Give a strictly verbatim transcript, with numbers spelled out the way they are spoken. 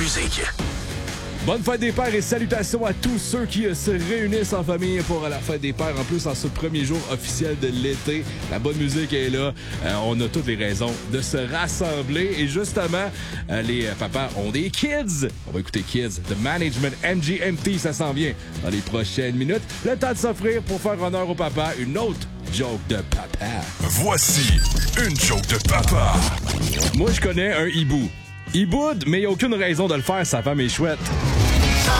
musique. Bonne fête des pères et salutations à tous ceux qui euh, se réunissent en famille pour la fête des pères. En plus, en ce premier jour officiel de l'été, la bonne musique est là. Euh, on a toutes les raisons de se rassembler. Et justement, euh, les euh, papas ont des kids. On va écouter Kids de Management M G M T. Ça s'en vient dans les prochaines minutes. Le temps de s'offrir pour faire honneur au papa. Une autre joke de papa. Voici une joke de papa. Moi, je connais un hibou. Il boude, mais il n'y a aucune raison de le faire, sa femme est chouette.